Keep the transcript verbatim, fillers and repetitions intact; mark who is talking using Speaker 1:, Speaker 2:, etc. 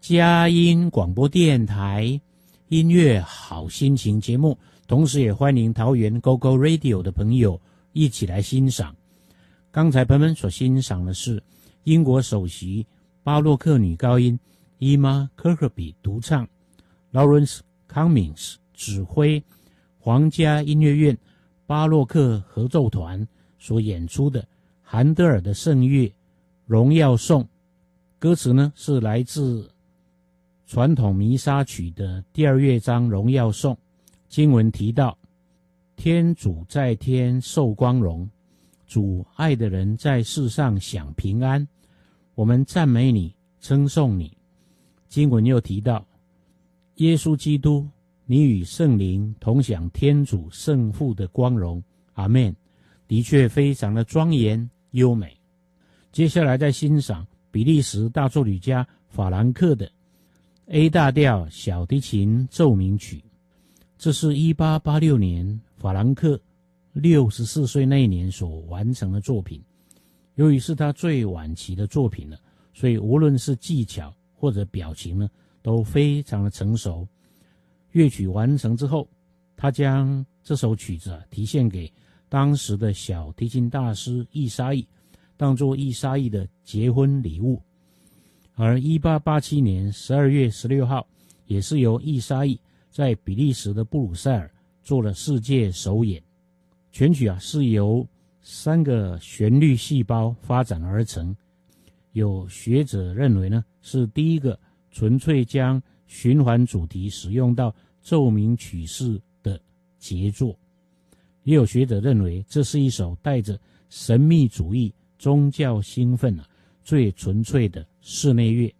Speaker 1: 佳音广播电台音乐好心情节目，同时也欢迎桃园 Go Go Radio 的朋友一起来欣赏。刚才朋友们所欣赏的是英国首席巴洛克女高音 Emma Kirkby 独唱， Lawrence Cummings 指挥，皇家音乐院巴洛克合奏团所演出的韩德尔的圣乐荣耀颂。歌词呢是来自传统弥撒曲的第二乐章荣耀颂。经文提到，天主在天受光荣，主爱的人在世上享平安，我们赞美你，称颂你。经文又提到，耶稣基督，你与圣灵同享天主圣父的光荣，阿们。的确非常的庄严优美。接下来再欣赏比利时大作曲家法兰克的 A 大调小提琴奏鸣曲。这是一八八六年法兰克六十四岁那一年所完成的作品。由于是他最晚期的作品了，所以无论是技巧或者表情呢，都非常的成熟。乐曲完成之后，他将这首曲子啊题献给当时的小提琴大师易沙意，当作易沙意的结婚礼物。而一八八七年十二月十六号，也是由易沙意在比利时的布鲁塞尔做了世界首演。全曲啊是由三个旋律细胞发展而成，有学者认为呢是第一个纯粹将循环主题使用到奏鸣曲式的杰作，也有学者认为这是一首带着神秘主义宗教兴奋啊最纯粹的室内乐。